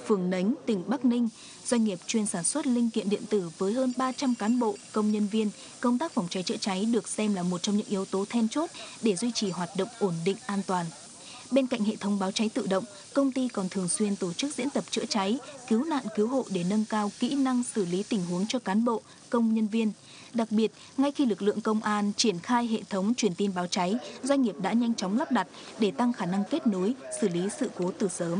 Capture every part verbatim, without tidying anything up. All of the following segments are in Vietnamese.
phường Nánh, tỉnh Bắc Ninh. Doanh nghiệp chuyên sản xuất linh kiện điện tử với hơn ba trăm cán bộ, công nhân viên, công tác phòng cháy chữa cháy được xem là một trong những yếu tố then chốt để duy trì hoạt động ổn định an toàn. Bên cạnh hệ thống báo cháy tự động, công ty còn thường xuyên tổ chức diễn tập chữa cháy, cứu nạn cứu hộ để nâng cao kỹ năng xử lý tình huống cho cán bộ, công nhân viên. Đặc biệt, ngay khi lực lượng công an triển khai hệ thống truyền tin báo cháy, doanh nghiệp đã nhanh chóng lắp đặt để tăng khả năng kết nối, xử lý sự cố từ sớm.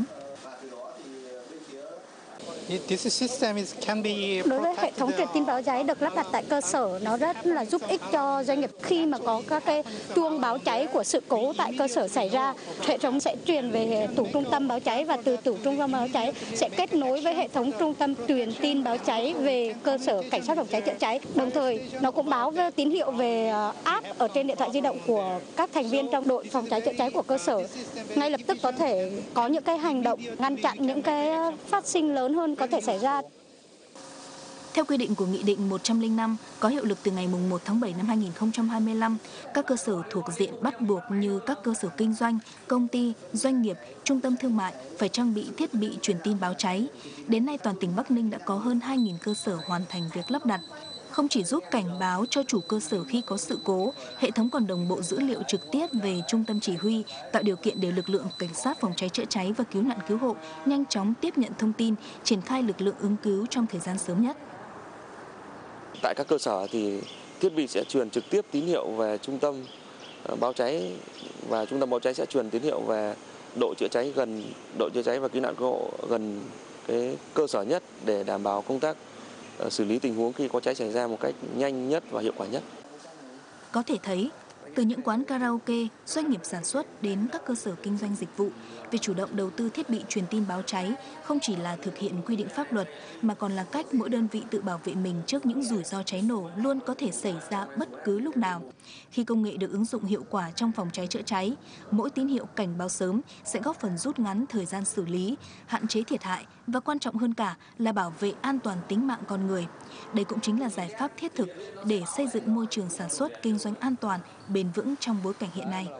Đối với hệ thống truyền tin báo cháy được lắp đặt tại cơ sở, nó rất là giúp ích cho doanh nghiệp khi mà có các cái chuông báo cháy của sự cố tại cơ sở xảy ra. Hệ thống sẽ truyền về tủ trung tâm báo cháy và từ tủ trung tâm báo cháy sẽ kết nối với hệ thống trung tâm truyền tin báo cháy về cơ sở cảnh sát phòng cháy chữa cháy. Đồng thời, nó cũng báo về tín hiệu về app ở trên điện thoại di động của các thành viên trong đội phòng cháy chữa cháy của cơ sở. Ngay lập tức có thể có những cái hành động ngăn chặn những cái phát sinh lớn hơn có thể xảy ra. Theo quy định của Nghị định một trăm lẻ năm có hiệu lực từ ngày mùng một tháng bảy năm hai nghìn không trăm hai mươi lăm, các cơ sở thuộc diện bắt buộc như các cơ sở kinh doanh, công ty, doanh nghiệp, trung tâm thương mại phải trang bị thiết bị truyền tin báo cháy. Đến nay toàn tỉnh Bắc Ninh đã có hơn hai nghìn cơ sở hoàn thành việc lắp đặt. Không chỉ giúp cảnh báo cho chủ cơ sở khi có sự cố, hệ thống còn đồng bộ dữ liệu trực tiếp về trung tâm chỉ huy, tạo điều kiện để lực lượng cảnh sát phòng cháy chữa cháy và cứu nạn cứu hộ nhanh chóng tiếp nhận thông tin, triển khai lực lượng ứng cứu trong thời gian sớm nhất. Tại các cơ sở thì thiết bị sẽ truyền trực tiếp tín hiệu về trung tâm báo cháy và trung tâm báo cháy sẽ truyền tín hiệu về đội chữa cháy gần đội chữa cháy và cứu nạn cứu hộ gần cái cơ sở nhất để đảm bảo công tác xử lý tình huống khi có cháy xảy ra một cách nhanh nhất và hiệu quả nhất. Có thể thấy, từ những quán karaoke, doanh nghiệp sản xuất đến các cơ sở kinh doanh dịch vụ, việc chủ động đầu tư thiết bị truyền tin báo cháy không chỉ là thực hiện quy định pháp luật mà còn là cách mỗi đơn vị tự bảo vệ mình trước những rủi ro cháy nổ luôn có thể xảy ra bất cứ lúc nào. Khi công nghệ được ứng dụng hiệu quả trong phòng cháy chữa cháy, mỗi tín hiệu cảnh báo sớm sẽ góp phần rút ngắn thời gian xử lý, hạn chế thiệt hại và quan trọng hơn cả là bảo vệ an toàn tính mạng con người. Đây cũng chính là giải pháp thiết thực để xây dựng môi trường sản xuất kinh doanh an toàn, bền vững trong bối cảnh hiện nay.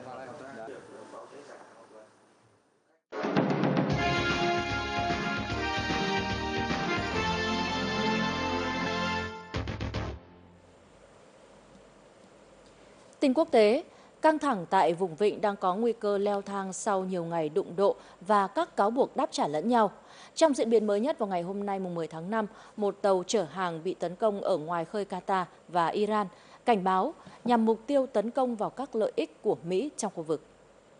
Tin quốc tế, căng thẳng tại vùng vịnh đang có nguy cơ leo thang sau nhiều ngày đụng độ và các cáo buộc đáp trả lẫn nhau. Trong diễn biến mới nhất vào ngày hôm nay mùng mười tháng năm, một tàu chở hàng bị tấn công ở ngoài khơi Qatar và Iran, cảnh báo nhằm mục tiêu tấn công vào các lợi ích của Mỹ trong khu vực.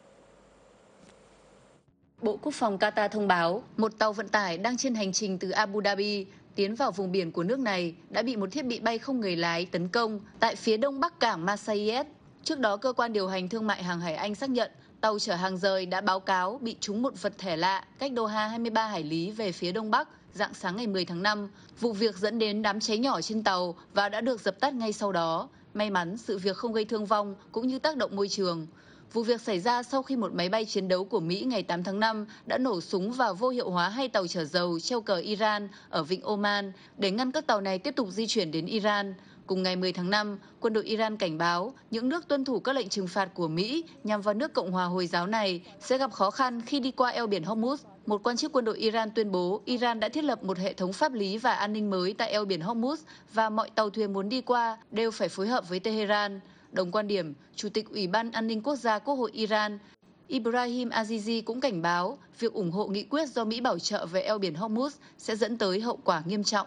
Bộ Quốc phòng Qatar thông báo một tàu vận tải đang trên hành trình từ Abu Dhabi tiến vào vùng biển của nước này đã bị một thiết bị bay không người lái tấn công tại phía đông bắc cảng Marseilles. Trước đó, cơ quan điều hành thương mại hàng hải Anh xác nhận tàu chở hàng rời đã báo cáo bị trúng một vật thể lạ cách Doha hai mươi ba hải lý về phía đông bắc rạng sáng ngày mười tháng năm. Vụ việc dẫn đến đám cháy nhỏ trên tàu và đã được dập tắt ngay sau đó. May mắn sự việc không gây thương vong cũng như tác động môi trường. Vụ việc xảy ra sau khi một máy bay chiến đấu của Mỹ ngày tám tháng năm đã nổ súng và vô hiệu hóa hai tàu chở dầu treo cờ Iran ở vịnh Oman để ngăn các tàu này tiếp tục di chuyển đến Iran. Cùng ngày mười tháng năm, quân đội Iran cảnh báo những nước tuân thủ các lệnh trừng phạt của Mỹ nhằm vào nước Cộng hòa Hồi giáo này sẽ gặp khó khăn khi đi qua eo biển Hormuz. Một quan chức quân đội Iran tuyên bố Iran đã thiết lập một hệ thống pháp lý và an ninh mới tại eo biển Hormuz và mọi tàu thuyền muốn đi qua đều phải phối hợp với Tehran. Đồng quan điểm, Chủ tịch Ủy ban An ninh Quốc gia Quốc hội Iran Ibrahim Azizi cũng cảnh báo việc ủng hộ nghị quyết do Mỹ bảo trợ về eo biển Hormuz sẽ dẫn tới hậu quả nghiêm trọng.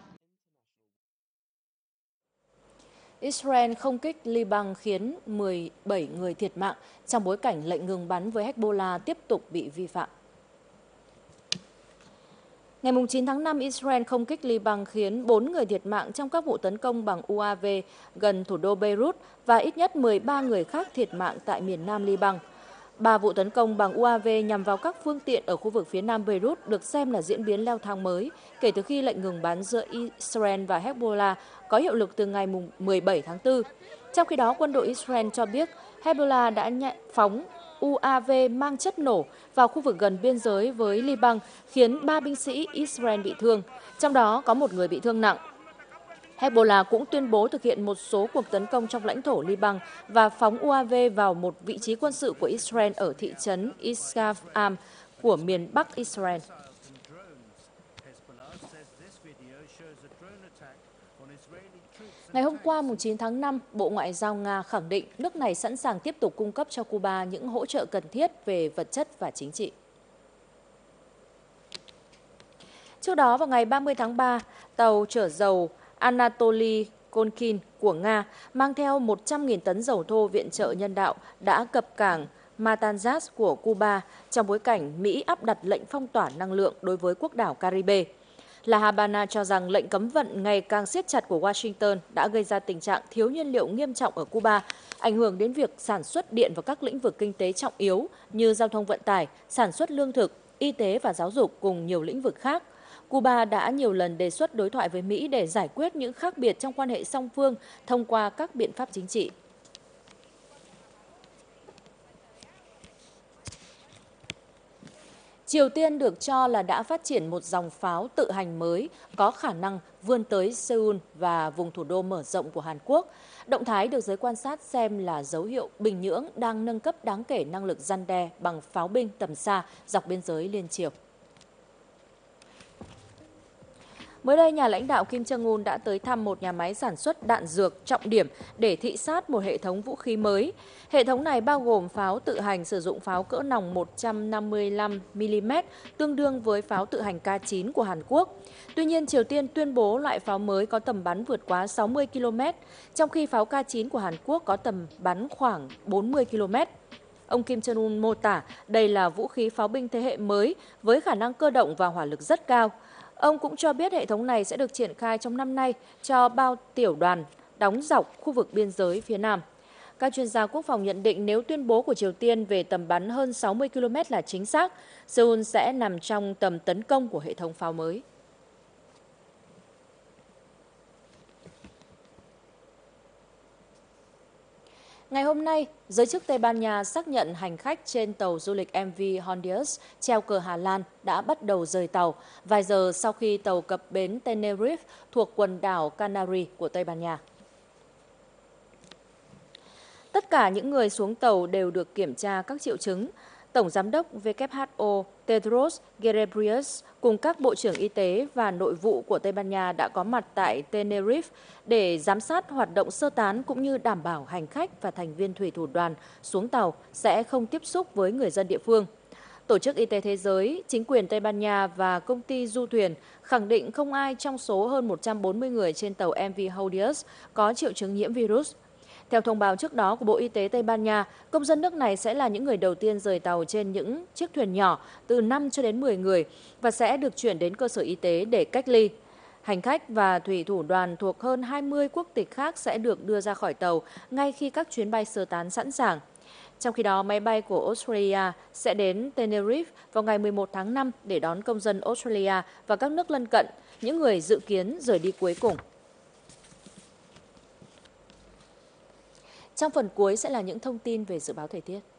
Israel không kích Liban khiến mười bảy người thiệt mạng trong bối cảnh lệnh ngừng bắn với Hezbollah tiếp tục bị vi phạm. Ngày chín tháng năm, Israel không kích Liban khiến bốn người thiệt mạng trong các vụ tấn công bằng u a vê gần thủ đô Beirut và ít nhất mười ba người khác thiệt mạng tại miền nam Liban. Ba vụ tấn công bằng u a vê nhằm vào các phương tiện ở khu vực phía nam Beirut được xem là diễn biến leo thang mới kể từ khi lệnh ngừng bắn giữa Israel và Hezbollah có hiệu lực từ ngày mười bảy tháng tư. Trong khi đó, quân đội Israel cho biết Hezbollah đã nhận phóng u a vê mang chất nổ vào khu vực gần biên giới với Liban, khiến ba binh sĩ Israel bị thương, trong đó có một người bị thương nặng. Hezbollah cũng tuyên bố thực hiện một số cuộc tấn công trong lãnh thổ Liban và phóng u a vê vào một vị trí quân sự của Israel ở thị trấn Isfahan của miền Bắc Israel. Ngày hôm qua, mùng chín tháng năm, Bộ Ngoại giao Nga khẳng định nước này sẵn sàng tiếp tục cung cấp cho Cuba những hỗ trợ cần thiết về vật chất và chính trị. Trước đó, vào ngày ba mươi tháng ba, tàu chở dầu Anatoly Konkin của Nga mang theo một trăm nghìn tấn dầu thô viện trợ nhân đạo đã cập cảng Matanzas của Cuba trong bối cảnh Mỹ áp đặt lệnh phong tỏa năng lượng đối với quốc đảo Caribe. La Habana cho rằng lệnh cấm vận ngày càng siết chặt của Washington đã gây ra tình trạng thiếu nhiên liệu nghiêm trọng ở Cuba, ảnh hưởng đến việc sản xuất điện và các lĩnh vực kinh tế trọng yếu như giao thông vận tải, sản xuất lương thực, y tế và giáo dục cùng nhiều lĩnh vực khác. Cuba đã nhiều lần đề xuất đối thoại với Mỹ để giải quyết những khác biệt trong quan hệ song phương thông qua các biện pháp chính trị. Triều Tiên được cho là đã phát triển một dòng pháo tự hành mới có khả năng vươn tới Seoul và vùng thủ đô mở rộng của Hàn Quốc. Động thái được giới quan sát xem là dấu hiệu Bình Nhưỡng đang nâng cấp đáng kể năng lực răn đe bằng pháo binh tầm xa dọc biên giới liên triều. Mới đây, nhà lãnh đạo Kim Jong-un đã tới thăm một nhà máy sản xuất đạn dược trọng điểm để thị sát một hệ thống vũ khí mới. Hệ thống này bao gồm pháo tự hành sử dụng pháo cỡ nòng một trăm năm mươi lăm mi li mét, tương đương với pháo tự hành K chín của Hàn Quốc. Tuy nhiên, Triều Tiên tuyên bố loại pháo mới có tầm bắn vượt quá sáu mươi ki lô mét, trong khi pháo K chín của Hàn Quốc có tầm bắn khoảng bốn mươi ki lô mét. Ông Kim Jong-un mô tả đây là vũ khí pháo binh thế hệ mới với khả năng cơ động và hỏa lực rất cao. Ông cũng cho biết hệ thống này sẽ được triển khai trong năm nay cho bao tiểu đoàn đóng dọc khu vực biên giới phía Nam. Các chuyên gia quốc phòng nhận định nếu tuyên bố của Triều Tiên về tầm bắn hơn sáu mươi ki lô mét là chính xác, Seoul sẽ nằm trong tầm tấn công của hệ thống pháo mới. Ngày hôm nay, giới chức Tây Ban Nha xác nhận hành khách trên tàu du lịch em vê Hondius treo cờ Hà Lan đã bắt đầu rời tàu vài giờ sau khi tàu cập bến Tenerife thuộc quần đảo Canary của Tây Ban Nha. Tất cả những người xuống tàu đều được kiểm tra các triệu chứng. Tổng Giám đốc W H O Tedros Ghebreyesus cùng các bộ trưởng y tế và nội vụ của Tây Ban Nha đã có mặt tại Tenerife để giám sát hoạt động sơ tán cũng như đảm bảo hành khách và thành viên thủy thủ đoàn xuống tàu sẽ không tiếp xúc với người dân địa phương. Tổ chức Y tế Thế giới, chính quyền Tây Ban Nha và công ty du thuyền khẳng định không ai trong số hơn một trăm bốn mươi người trên tàu em vê Hondius có triệu chứng nhiễm virus. Theo thông báo trước đó của Bộ Y tế Tây Ban Nha, công dân nước này sẽ là những người đầu tiên rời tàu trên những chiếc thuyền nhỏ từ năm cho đến mười người và sẽ được chuyển đến cơ sở y tế để cách ly. Hành khách và thủy thủ đoàn thuộc hơn hai mươi quốc tịch khác sẽ được đưa ra khỏi tàu ngay khi các chuyến bay sơ tán sẵn sàng. Trong khi đó, máy bay của Australia sẽ đến Tenerife vào ngày mười một tháng năm để đón công dân Australia và các nước lân cận, những người dự kiến rời đi cuối cùng. Trong phần cuối sẽ là những thông tin về dự báo thời tiết.